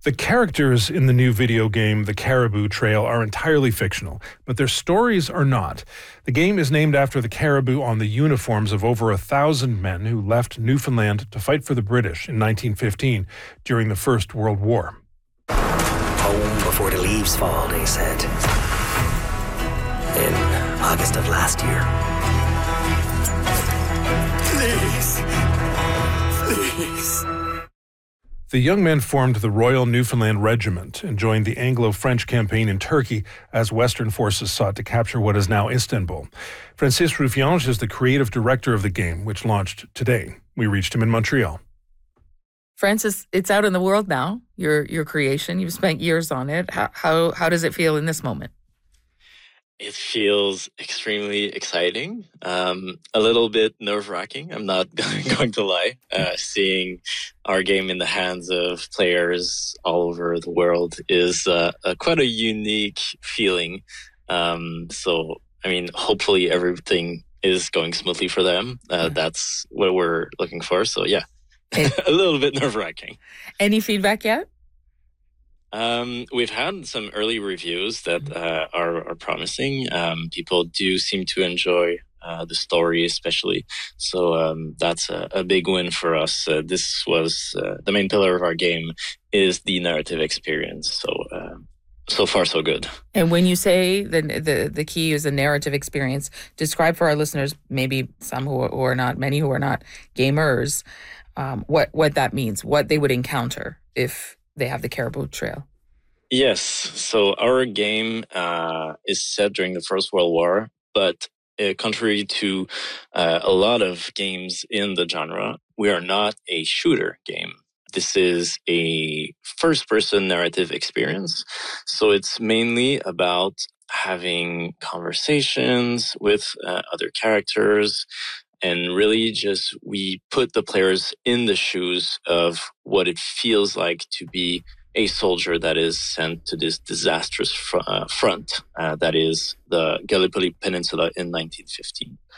The characters in the new video game, The Caribou Trail, are entirely fictional, but their stories are not. The game is named after the caribou on the uniforms of over 1,000 men who left Newfoundland to fight for the British in 1915 during the First World War. Home before the leaves fall, they said. In August of last year. Please. The young men formed the Royal Newfoundland Regiment and joined the Anglo-French campaign in Turkey as Western forces sought to capture what is now Istanbul. Francis Ruffiange is the creative director of the game, which launched today. We reached him in Montreal. Francis, it's out in the world now, your creation. You've spent years on it. How does it feel in this moment? It feels extremely exciting, a little bit nerve-wracking, I'm not going to lie. Seeing our game in the hands of players all over the world is quite a unique feeling. Hopefully everything is going smoothly for them. That's what we're looking for. So yeah, a little bit nerve-wracking. Any feedback yet? We've had some early reviews that are promising. People do seem to enjoy the story, especially. So that's a big win for us. This was the main pillar of our game is the narrative experience. So far, so good. And when you say the key is the narrative experience, describe for our listeners, maybe some who are not, many who are not gamers, what that means, what they would encounter if they have the Caribou Trail. Yes. So our game is set during the First World War, but contrary to a lot of games in the genre, we are not a shooter game. This is a first-person narrative experience. So it's mainly about having conversations with other characters, and really just we put the players in the shoes of what it feels like to be a soldier that is sent to this disastrous front that is the Gallipoli Peninsula in 1915.